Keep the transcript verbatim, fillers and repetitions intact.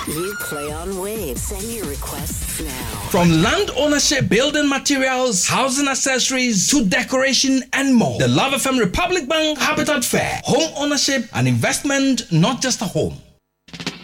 You play on Waves. Send your requests now. From land ownership, building materials, housing accessories, to decoration and more. The Love F M Republic Bank Habitat Fair. Home ownership and investment, not just a home.